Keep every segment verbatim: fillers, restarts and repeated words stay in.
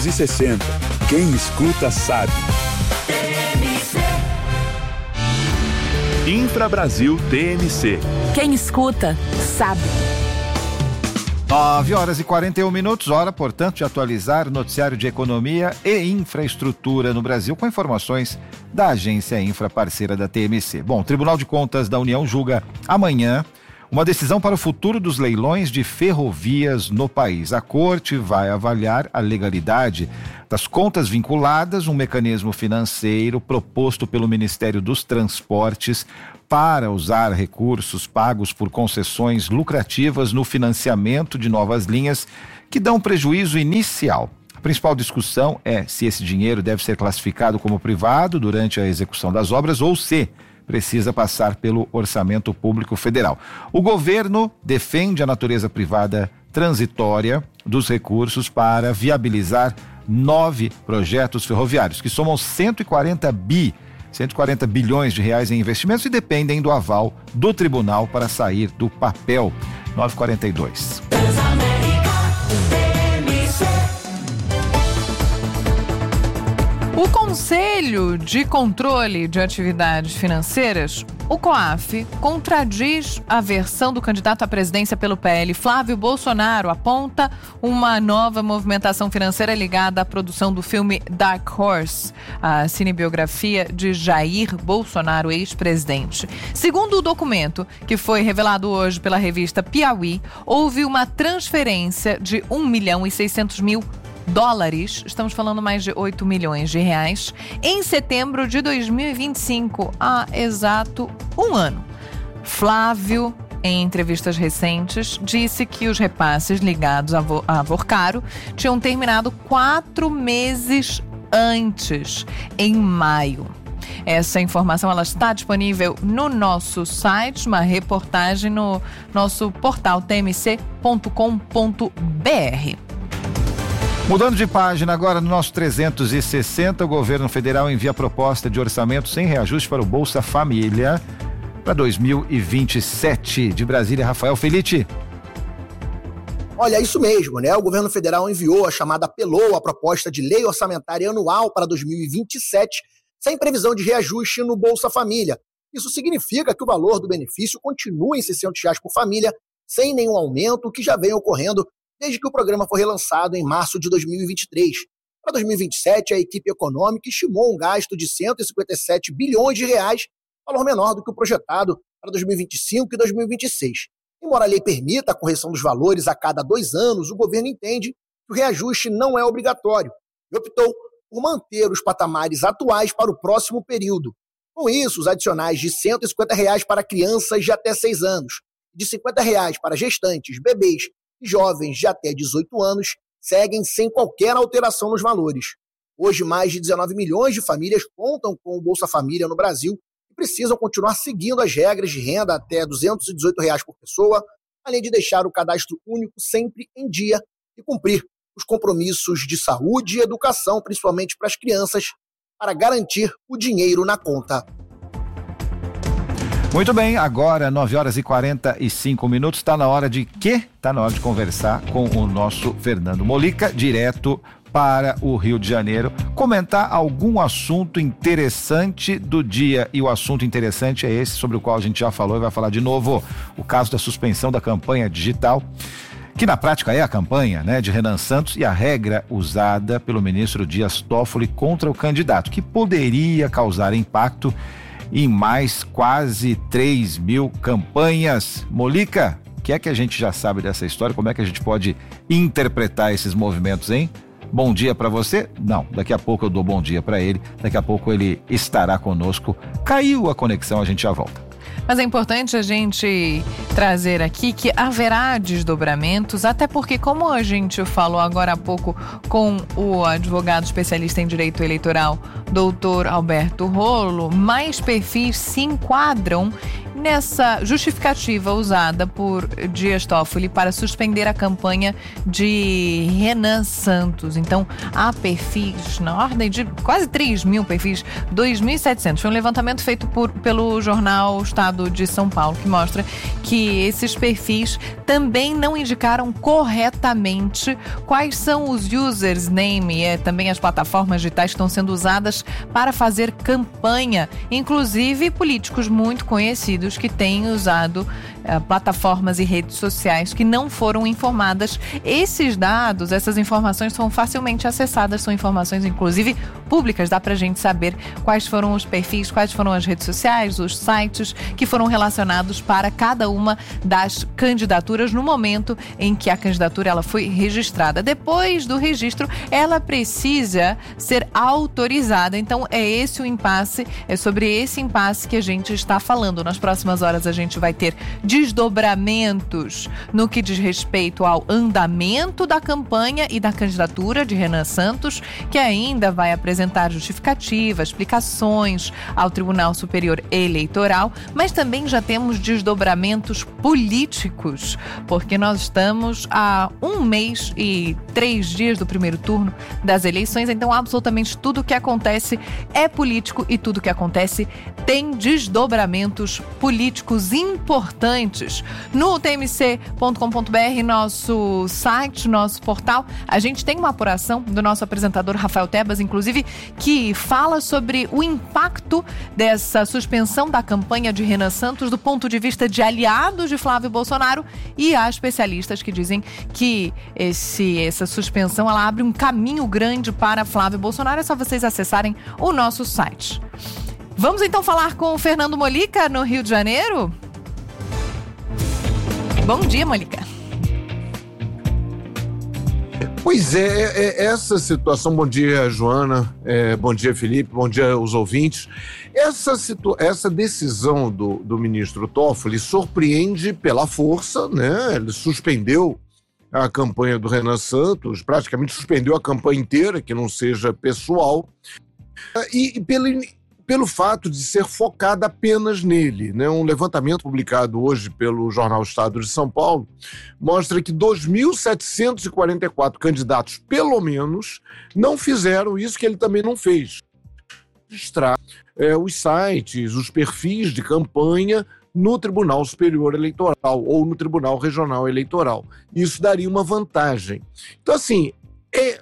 e sessenta. Quem escuta sabe. Infra Brasil T M C. Quem escuta sabe. nove horas e quarenta e um minutos, hora, portanto, de atualizar o noticiário de economia e infraestrutura no Brasil com informações da agência Infra, parceira da T M C. Bom, o Tribunal de Contas da União julga amanhã uma decisão para o futuro dos leilões de ferrovias no país. A corte vai avaliar a legalidade das contas vinculadas, um mecanismo financeiro proposto pelo Ministério dos Transportes para usar recursos pagos por concessões lucrativas no financiamento de novas linhas que dão prejuízo inicial. A principal discussão é se esse dinheiro deve ser classificado como privado durante a execução das obras ou se precisa passar pelo orçamento público federal. O governo defende a natureza privada transitória dos recursos para viabilizar nove projetos ferroviários, que somam cento e quarenta bilhões de reais em investimentos e dependem do aval do tribunal para sair do papel. nove e quarenta e dois. O Conselho de Controle de Atividades Financeiras, o COAF, contradiz a versão do candidato à presidência pelo P L, Flávio Bolsonaro, aponta uma nova movimentação financeira ligada à produção do filme Dark Horse, a cinebiografia de Jair Bolsonaro, ex-presidente. Segundo o documento, que foi revelado hoje pela revista Piauí, houve uma transferência de um milhão e seiscentos mil dólares, estamos falando mais de oito milhões de reais, em setembro de dois mil e vinte e cinco, há exato um ano. Flávio, em entrevistas recentes, disse que os repasses ligados a, Vo- a Vorcaro tinham terminado quatro meses antes, em maio. Essa informação ela está disponível no nosso site, uma reportagem no nosso portal t m c ponto com ponto b r. Mudando de página agora, no nosso trezentos e sessenta, o governo federal envia proposta de orçamento sem reajuste para o Bolsa Família para dois mil e vinte e sete. De Brasília, Rafael Felite. Olha, isso mesmo, né? O governo federal enviou a chamada P L O, a proposta de lei orçamentária anual para dois mil e vinte e sete, sem previsão de reajuste no Bolsa Família. Isso significa que o valor do benefício continua em seiscentos reais por família, sem nenhum aumento, o que já vem ocorrendo desde que o programa foi relançado em março de dois mil e vinte e três. Para dois mil e vinte e sete, a equipe econômica estimou um gasto de cento e cinquenta e sete bilhões de reais, valor menor do que o projetado para dois mil e vinte e cinco e dois mil e vinte e seis. Embora a lei permita a correção dos valores a cada dois anos, o governo entende que o reajuste não é obrigatório e optou por manter os patamares atuais para o próximo período. Com isso, os adicionais de cento e cinquenta reais para crianças de até seis anos, de cinquenta reais para gestantes, bebês e jovens de até dezoito anos seguem sem qualquer alteração nos valores. Hoje, mais de dezenove milhões de famílias contam com o Bolsa Família no Brasil e precisam continuar seguindo as regras de renda até duzentos e dezoito reais por pessoa, além de deixar o cadastro único sempre em dia e cumprir os compromissos de saúde e educação, principalmente para as crianças, para garantir o dinheiro na conta. Muito bem, agora nove horas e quarenta e cinco minutos, está na hora de quê? Está na hora de conversar com o nosso Fernando Molica, direto para o Rio de Janeiro, comentar algum assunto interessante do dia. E o assunto interessante é esse sobre o qual a gente já falou e vai falar de novo, o caso da suspensão da campanha digital, que na prática é a campanha, né, de Renan Santos, e a regra usada pelo ministro Dias Toffoli contra o candidato, que poderia causar impacto em mais quase três mil campanhas. Molica, o que é que a gente já sabe dessa história? Como é que a gente pode interpretar esses movimentos, hein? Bom dia para você? Não, daqui a pouco eu dou bom dia para ele, daqui a pouco ele estará conosco. Caiu a conexão, a gente já volta. Mas é importante a gente trazer aqui que haverá desdobramentos, até porque, como a gente falou agora há pouco com o advogado especialista em direito eleitoral, doutor Alberto Rolo, mais perfis se enquadram nessa justificativa usada por Dias Toffoli para suspender a campanha de Renan Santos. Então, há perfis na ordem de quase três mil perfis, dois mil e setecentos. Foi um levantamento feito por, pelo jornal Estado de São Paulo, que mostra que esses perfis também não indicaram corretamente quais são os username e também as plataformas digitais que estão sendo usadas para fazer campanha, inclusive políticos muito conhecidos que têm usado uh, plataformas e redes sociais que não foram informadas. Esses dados, essas informações são facilmente acessadas, são informações inclusive públicas, dá pra gente saber quais foram os perfis, quais foram as redes sociais, os sites que foram relacionados para cada uma das candidaturas no momento em que a candidatura ela foi registrada. Depois do registro, ela precisa ser autorizada. Então, é esse o impasse, é sobre esse impasse que a gente está falando. Nas próximas horas, a gente vai ter desdobramentos no que diz respeito ao andamento da campanha e da candidatura de Renan Santos, que ainda vai apresentar justificativa, explicações ao Tribunal Superior Eleitoral, mas também já temos desdobramentos políticos, porque nós estamos a um mês e três dias do primeiro turno das eleições, então absolutamente tudo que acontece é político e tudo que acontece tem desdobramentos políticos importantes. No t m c ponto com ponto b r, nosso site, nosso portal, a gente tem uma apuração do nosso apresentador Rafael Tebas, inclusive, que fala sobre o impacto dessa suspensão da campanha de Renan Santos do ponto de vista de aliados de Flávio Bolsonaro, e há especialistas que dizem que esse, essa suspensão ela abre um caminho grande para Flávio Bolsonaro. É só vocês acessarem o nosso site. Vamos então falar com o Fernando Molica, no Rio de Janeiro? Bom dia, Molica. Pois é, é, essa situação, bom dia, Joana, é, bom dia, Felipe, bom dia aos ouvintes. Essa, situ, essa decisão do, do ministro Toffoli surpreende pela força, né? Ele suspendeu a campanha do Renan Santos, praticamente suspendeu a campanha inteira, que não seja pessoal, e, e pelo... pelo fato de ser focada apenas nele, né? Um levantamento publicado hoje pelo jornal Estado de São Paulo mostra que dois mil setecentos e quarenta e quatro candidatos, pelo menos, não fizeram isso que ele também não fez. Registrar é, os sites, os perfis de campanha no Tribunal Superior Eleitoral ou no Tribunal Regional Eleitoral. Isso daria uma vantagem. Então, assim, é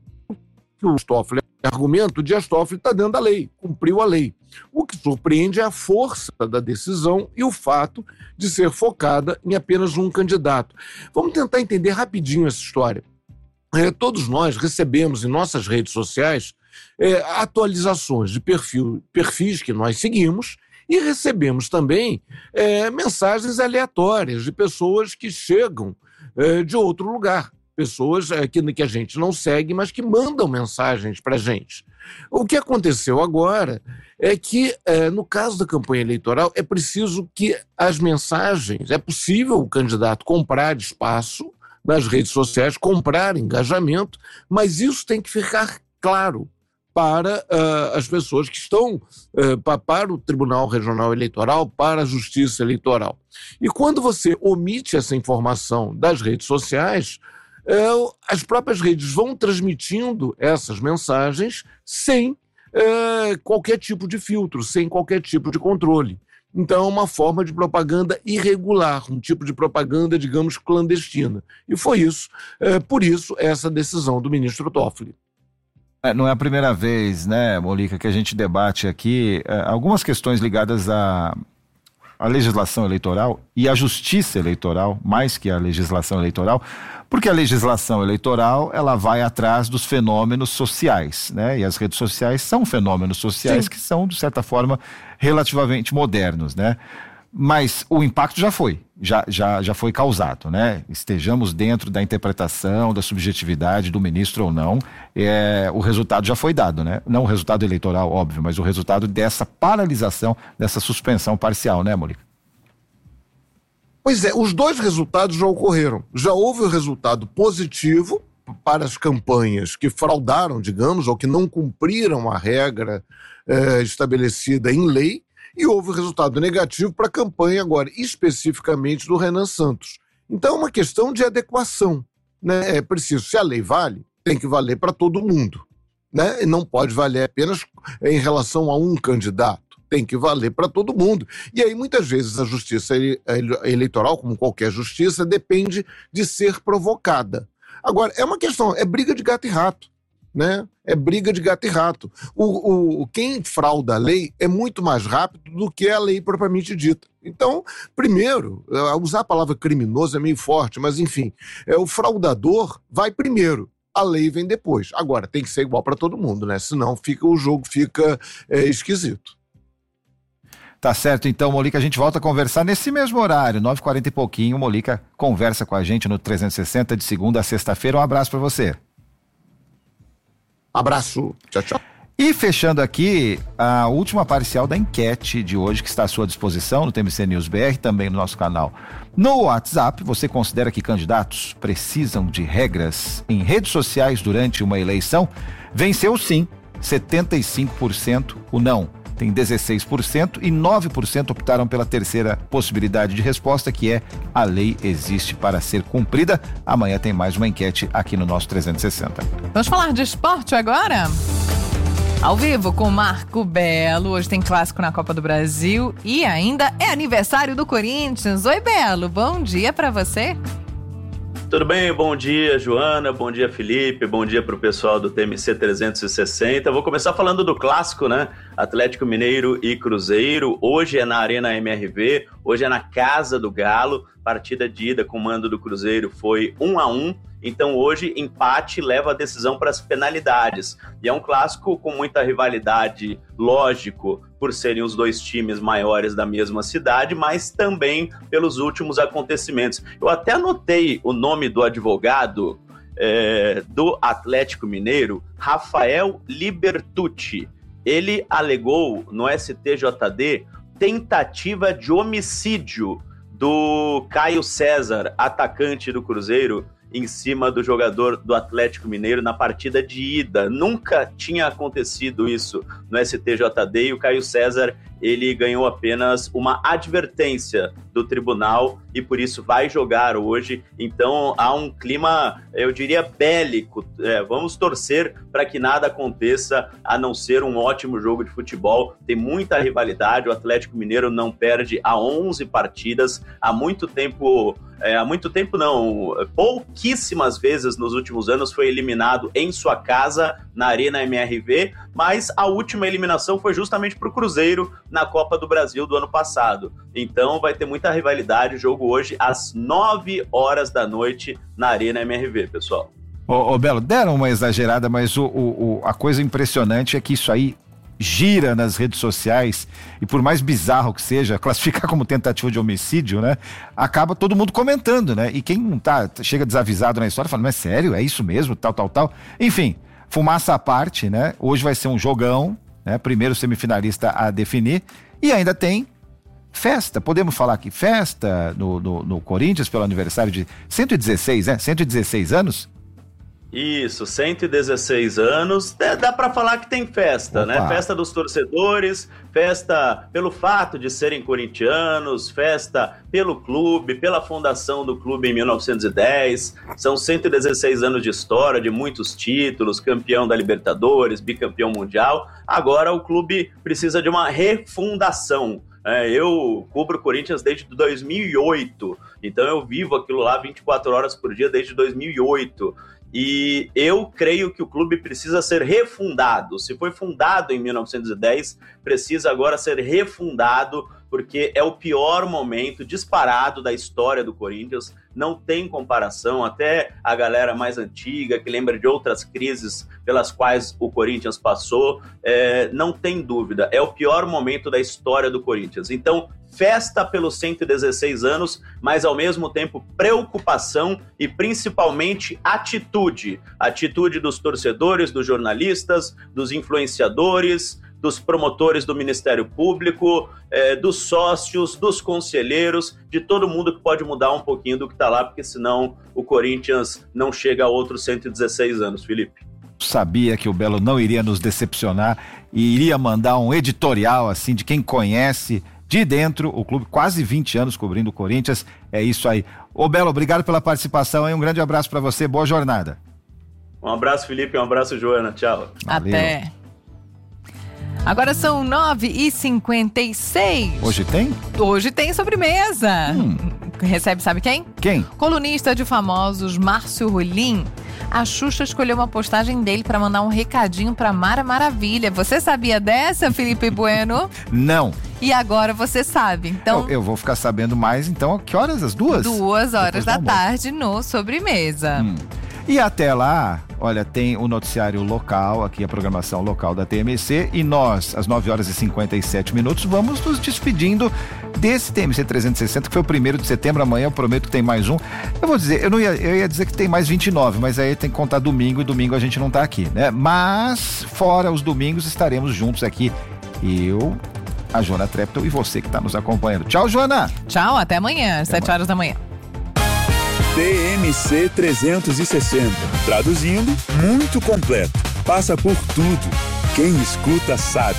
o Toffoli argumento, o Dias Toffoli está dentro da lei, cumpriu a lei. O que surpreende é a força da decisão e o fato de ser focada em apenas um candidato. Vamos tentar entender rapidinho essa história. É, todos nós recebemos em nossas redes sociais é, atualizações de perfil, perfis que nós seguimos, e recebemos também é, mensagens aleatórias de pessoas que chegam é, de outro lugar. Pessoas é, que, que a gente não segue, mas que mandam mensagens para a gente. O que aconteceu agora é que, é, no caso da campanha eleitoral, é preciso que as mensagens, é possível o candidato comprar espaço nas redes sociais, comprar engajamento, mas isso tem que ficar claro para uh, as pessoas que estão uh, pa, para o Tribunal Regional Eleitoral, para a Justiça Eleitoral. E quando você omite essa informação das redes sociais, uh, as próprias redes vão transmitindo essas mensagens sem uh, qualquer tipo de filtro, sem qualquer tipo de controle. Então é uma forma de propaganda irregular, um tipo de propaganda, digamos, clandestina. E foi isso, uh, por isso, essa decisão do ministro Toffoli. É, não é a primeira vez, né, Molica, que a gente debate aqui é, algumas questões ligadas à, à legislação eleitoral e à justiça eleitoral, mais que a legislação eleitoral, porque a legislação eleitoral ela vai atrás dos fenômenos sociais, né, e as redes sociais são fenômenos sociais Sim. que são, de certa forma, relativamente modernos, né? Mas o impacto já foi, já, já, já foi causado, né? Estejamos dentro da interpretação, da subjetividade do ministro ou não, é, o resultado já foi dado, né? Não o resultado eleitoral, óbvio, mas o resultado dessa paralisação, dessa suspensão parcial, né, Molica? Pois é, os dois resultados já ocorreram. Já houve o resultado positivo para as campanhas que fraudaram, digamos, ou que não cumpriram a regra é, estabelecida em lei, e houve resultado negativo para a campanha agora, especificamente do Renan Santos. Então é uma questão de adequação, né? É preciso, se a lei vale, tem que valer para todo mundo, né? E não pode valer apenas em relação a um candidato, tem que valer para todo mundo. E aí muitas vezes a justiça eleitoral, como qualquer justiça, depende de ser provocada. Agora, é uma questão, é briga de gato e rato, né? É briga de gato e rato. O, o, quem frauda a lei é muito mais rápido do que a lei propriamente dita. Então, primeiro, usar a palavra criminoso é meio forte, mas enfim, é, o fraudador vai primeiro, a lei vem depois. Agora, tem que ser igual para todo mundo, né? Senão fica, o jogo fica é, esquisito. Tá certo, então, Molica, a gente volta a conversar nesse mesmo horário, nove e quarenta e pouquinho. Molica conversa com a gente no trezentos e sessenta de segunda a sexta-feira. Um abraço para você. Abraço. Tchau, tchau. E fechando aqui, a última parcial da enquete de hoje, que está à sua disposição no T M C News B R, também no nosso canal. No WhatsApp, você considera que candidatos precisam de regras em redes sociais durante uma eleição? Venceu sim, setenta e cinco por cento, o não tem dezesseis por cento e nove por cento optaram pela terceira possibilidade de resposta, que é: a lei existe para ser cumprida. Amanhã tem mais uma enquete aqui no nosso trezentos e sessenta. Vamos falar de esporte agora? Ao vivo com Marco Belo. Hoje tem clássico na Copa do Brasil e ainda é aniversário do Corinthians. Oi, Belo, bom dia para você. Tudo bem? Bom dia, Joana, bom dia, Felipe, bom dia para o pessoal do T M C trezentos e sessenta. Vou começar falando do clássico, né? Atlético Mineiro e Cruzeiro. Hoje é na Arena M R V, hoje é na Casa do Galo. Partida de ida com o mando do Cruzeiro foi um a um. Então hoje empate leva a decisão para as penalidades. E é um clássico com muita rivalidade, lógico, por serem os dois times maiores da mesma cidade, mas também pelos últimos acontecimentos. Eu até anotei o nome do advogado é, do Atlético Mineiro, Rafael Libertucci. Ele alegou no S T J D tentativa de homicídio do Caio César, atacante do Cruzeiro, em cima do jogador do Atlético Mineiro na partida de ida. Nunca tinha acontecido isso no S T J D e o Caio César, ele ganhou apenas uma advertência do tribunal e por isso vai jogar hoje. Então há um clima, eu diria, bélico. É, vamos torcer para que nada aconteça, a não ser um ótimo jogo de futebol. Tem muita rivalidade, o Atlético Mineiro não perde há onze partidas, há muito tempo, é, há muito tempo não, pouquíssimas vezes nos últimos anos foi eliminado em sua casa, na Arena M R V, mas a última eliminação foi justamente para o Cruzeiro na Copa do Brasil do ano passado. Então vai ter muita rivalidade, jogo hoje às nove horas da noite na Arena M R V, pessoal. Ô, ô Belo, deram uma exagerada, mas o, o, o, a coisa impressionante é que isso aí gira nas redes sociais e, por mais bizarro que seja, classificar como tentativa de homicídio, né? Acaba todo mundo comentando, né? E quem tá, chega desavisado na história fala, mas é sério? É isso mesmo? Tal, tal, tal. Enfim, fumaça à parte, né? Hoje vai ser um jogão, né? Primeiro semifinalista a definir e ainda tem festa. Podemos falar aqui, festa no, no, no Corinthians pelo aniversário de cento e dezesseis, né? cento e dezesseis anos? Isso, cento e dezesseis anos, dá para falar que tem festa, Opa. né? Festa dos torcedores, festa pelo fato de serem corintianos, festa pelo clube, pela fundação do clube em mil novecentos e dez, são cento e dezesseis anos de história, de muitos títulos, campeão da Libertadores, bicampeão mundial, agora o clube precisa de uma refundação. É, eu cubro o Corinthians desde dois mil e oito, então eu vivo aquilo lá vinte e quatro horas por dia desde dois mil e oito. E eu creio que o clube precisa ser refundado. Se foi fundado em mil novecentos e dez, precisa agora ser refundado, porque é o pior momento disparado da história do Corinthians. Não tem comparação, até a galera mais antiga, que lembra de outras crises pelas quais o Corinthians passou, é, não tem dúvida, é o pior momento da história do Corinthians. Então, festa pelos cento e dezesseis anos, mas ao mesmo tempo preocupação e principalmente atitude. Atitude dos torcedores, dos jornalistas, dos influenciadores, dos promotores do Ministério Público, eh, dos sócios, dos conselheiros, de todo mundo que pode mudar um pouquinho do que está lá, porque senão o Corinthians não chega a outros cento e dezesseis anos, Felipe. sabia que o Belo não iria nos decepcionar e iria mandar um editorial assim de quem conhece de dentro o clube, quase vinte anos cobrindo o Corinthians. É isso aí. Ô Belo, obrigado pela participação, hein? Um grande abraço para você, boa jornada. Um abraço, Felipe, um abraço, Joana, tchau. Valeu. Até. Agora são nove e cinquenta e seis. Hoje tem? Hoje tem sobremesa. Hum. Recebe, sabe quem? Quem? Colunista de famosos, Márcio Rolim. A Xuxa escolheu uma postagem dele para mandar um recadinho para Mara Maravilha. Você sabia dessa, Felipe Bueno? Não. E agora você sabe. Então, eu, eu vou ficar sabendo mais, então, que horas? As duas? Duas horas da bom. tarde no Sobremesa. Hum. E até lá, olha, tem o noticiário local, aqui a programação local da T M C, e nós, às nove horas e cinquenta e sete minutos, vamos nos despedindo desse T M C trezentos e sessenta, que foi o primeiro de setembro. Amanhã eu prometo que tem mais um. Eu vou dizer, eu, não ia, eu ia dizer que tem mais vinte e nove, mas aí tem que contar domingo, e domingo a gente não tá aqui, né? Mas, fora os domingos, estaremos juntos aqui. Eu, a Joana Treptow e você que está nos acompanhando. Tchau, Joana! Tchau, até amanhã, às sete horas da manhã. T M C trezentos e sessenta. Traduzindo, muito completo. Passa por tudo. Quem escuta sabe.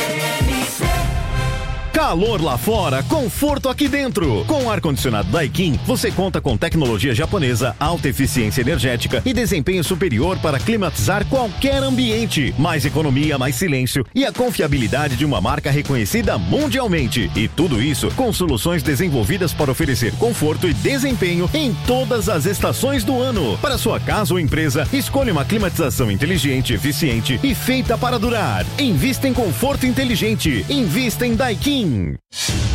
Calor lá fora, conforto aqui dentro. Com o ar-condicionado Daikin, você conta com tecnologia japonesa, alta eficiência energética e desempenho superior para climatizar qualquer ambiente. Mais economia, mais silêncio e a confiabilidade de uma marca reconhecida mundialmente. E tudo isso com soluções desenvolvidas para oferecer conforto e desempenho em todas as estações do ano. Para sua casa ou empresa, escolha uma climatização inteligente, eficiente e feita para durar. Invista em conforto inteligente. Invista em Daikin.